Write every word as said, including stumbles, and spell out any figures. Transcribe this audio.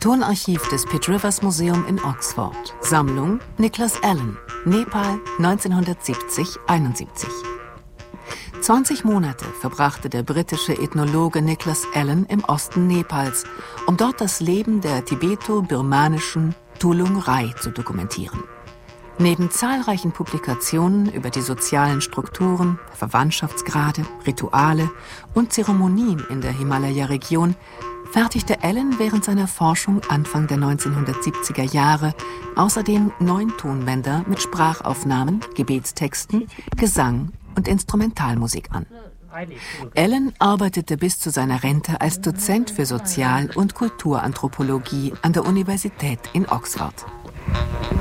Tonarchiv des Pitt Rivers Museum in Oxford. Sammlung Nicholas Allen, Nepal neunzehnhundertsiebzig einundsiebzig. zwanzig Monate verbrachte der britische Ethnologe Nicholas Allen im Osten Nepals, um dort das Leben der tibeto-birmanischen Tulung-Rai zu dokumentieren. Neben zahlreichen Publikationen über die sozialen Strukturen, Verwandtschaftsgrade, Rituale und Zeremonien in der Himalaya-Region fertigte Allen während seiner Forschung Anfang der neunzehnhundertsiebziger Jahre außerdem neun Tonbänder mit Sprachaufnahmen, Gebetstexten, Gesang und Instrumentalmusik an. Allen arbeitete bis zu seiner Rente als Dozent für Sozial- und Kulturanthropologie an der Universität in Oxford.